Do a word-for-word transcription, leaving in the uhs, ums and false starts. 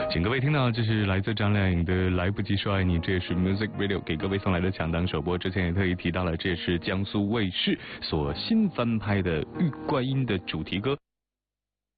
请各位听到，这是来自张靓颖的《来不及说爱你》，这也是 Music Radio 给各位送来的抢档首播。之前也特意提到了，这也是江苏卫视所新翻拍的《玉观音》的主题歌。